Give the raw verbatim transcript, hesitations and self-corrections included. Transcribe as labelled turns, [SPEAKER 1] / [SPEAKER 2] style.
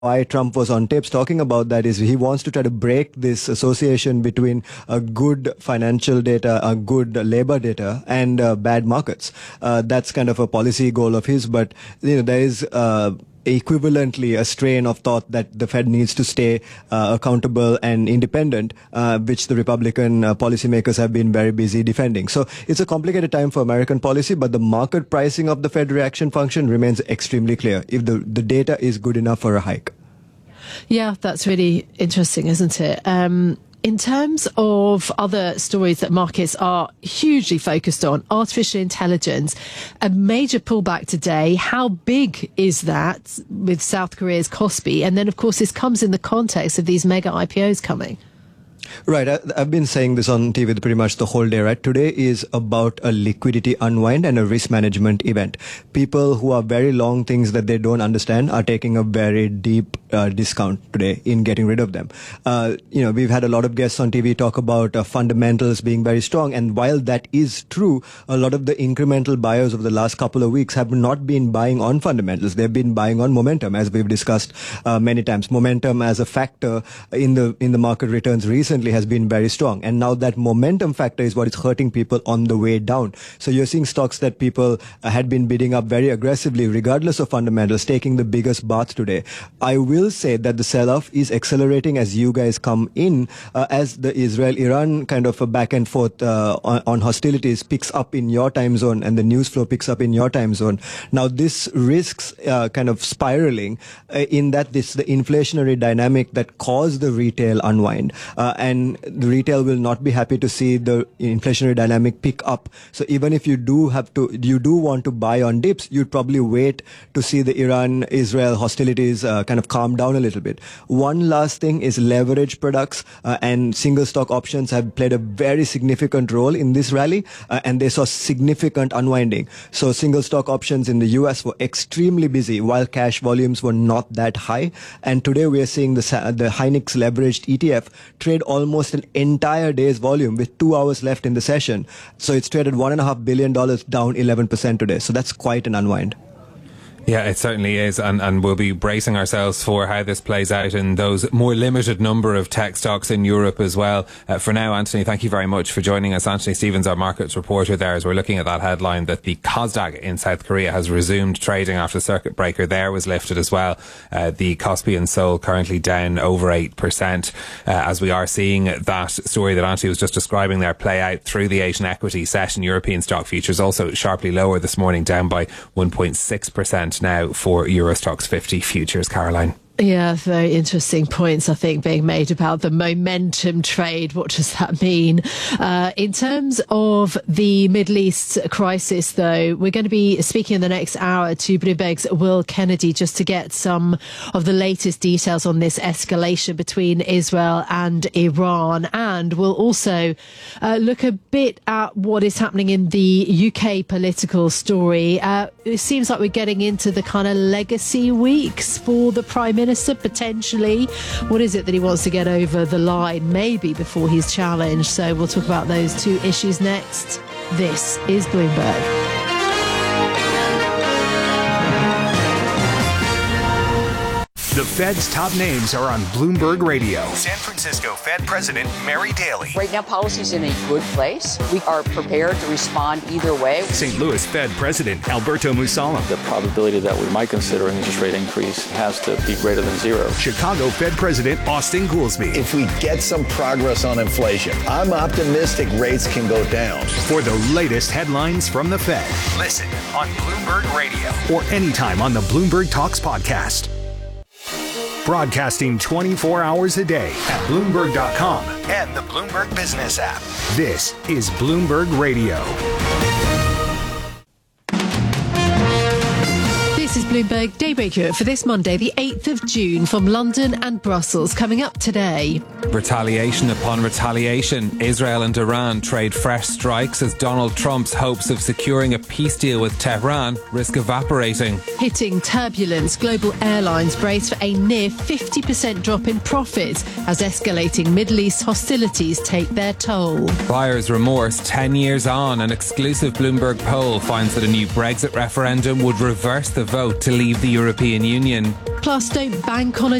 [SPEAKER 1] why Trump was on tips talking about that is he wants to try to break this association between a good financial data, a good labor data, and uh, bad markets. Uh, that's kind of a policy goal of his, but you know there is uh, equivalently a strain of thought that the Fed needs to stay uh, accountable and independent, uh, which the Republican uh, policymakers have been very busy defending. So it's a complicated time for American policy, but the market pricing of the Fed reaction function remains extremely clear if the, the data is good enough for a hike.
[SPEAKER 2] Yeah, that's really interesting, isn't it? Um, in terms of other stories that markets are hugely focused on, artificial intelligence, a major pullback today. How big is that with South Korea's Kospi? And then, of course, this comes in the context of these mega I P Os coming.
[SPEAKER 1] Right. I, I've been saying this on T V pretty much the whole day, right? Today is about a liquidity unwind and a risk management event. People who are very long things that they don't understand are taking a very deep uh, discount today in getting rid of them. Uh, you know, we've had a lot of guests on T V talk about uh, fundamentals being very strong. And while that is true, a lot of the incremental buyers of the last couple of weeks have not been buying on fundamentals. They've been buying on momentum, as we've discussed uh, many times. Momentum as a factor in the in the market returns recently has been very strong. And now that momentum factor is what is hurting people on the way down. So you're seeing stocks that people uh, had been bidding up very aggressively, regardless of fundamentals, taking the biggest bath today. I will say that the sell-off is accelerating as you guys come in, uh, as the Israel-Iran kind of a back and forth uh, on, on hostilities picks up in your time zone and the news flow picks up in your time zone. Now this risks uh, kind of spiraling uh, in that this the inflationary dynamic that caused the retail unwind. Uh, and the retail will not be happy to see the inflationary dynamic pick up. So even if you do have to, you do want to buy on dips, you'd probably wait to see the Iran-Israel hostilities uh, kind of calm down a little bit. One last thing is leverage products uh, and single stock options have played a very significant role in this rally, uh, and they saw significant unwinding. So single stock options in the U S were extremely busy while cash volumes were not that high. And today we are seeing the, the Hynix leveraged E T F trade almost an entire day's volume with two hours left in the session. So it's traded one and a half billion dollars, down eleven percent today. So that's quite an unwind.
[SPEAKER 3] Yeah, it certainly is, and, and we'll be bracing ourselves for how this plays out in those more limited number of tech stocks in Europe as well. Uh, for now, Anthony, thank you very much for joining us. Anthony Stevens, our markets reporter there, as we're looking at that headline that the Kosdaq in South Korea has resumed trading after the circuit breaker there was lifted as well. Uh, the Kospi in Seoul currently down over eight percent, uh, as we are seeing that story that Anthony was just describing there play out through the Asian equity session. European stock futures also sharply lower this morning, down by one point six percent now for Eurostoxx fifty futures. Caroline.
[SPEAKER 2] Yeah, very interesting points, I think, being made about the momentum trade. What does that mean? Uh, in terms of the Middle East crisis, though, we're going to be speaking in the next hour to Bloomberg's Will Kennedy just to get some of the latest details on this escalation between Israel and Iran. And we'll also uh, look a bit at what is happening in the U K political story. Uh, it seems like we're getting into the kind of legacy weeks for the Prime Minister. Potentially, what is it that he wants to get over the line, maybe before he's challenged? So we'll talk about those two issues next. This is Bloomberg.
[SPEAKER 4] The Fed's top names are on Bloomberg Radio. San Francisco Fed President Mary Daly.
[SPEAKER 5] Right now, policy's in a good place. We are prepared to respond either way.
[SPEAKER 4] Saint Louis Fed President Alberto Mussolem.
[SPEAKER 6] The probability that we might consider an interest rate increase has to be greater than zero.
[SPEAKER 4] Chicago Fed President Austin Goolsbee.
[SPEAKER 7] If we get some progress on inflation, I'm optimistic rates can go down.
[SPEAKER 4] For the latest headlines from the Fed, listen on Bloomberg Radio or anytime on the Bloomberg Talks podcast. Broadcasting twenty-four hours a day at Bloomberg dot com and the Bloomberg Business app. This is Bloomberg Radio.
[SPEAKER 2] This is Bloomberg Daybreak Europe for this Monday, the eighth of June, from London and Brussels. Coming up today.
[SPEAKER 3] Retaliation upon retaliation. Israel and Iran trade fresh strikes as Donald Trump's hopes of securing a peace deal with Tehran risk evaporating.
[SPEAKER 2] Hitting turbulence, global airlines brace for a near fifty percent drop in profits as escalating Middle East hostilities take their toll.
[SPEAKER 3] Buyer's remorse ten years on. An exclusive Bloomberg poll finds that a new Brexit referendum would reverse the vote to leave the European Union.
[SPEAKER 2] Plus, don't bank on a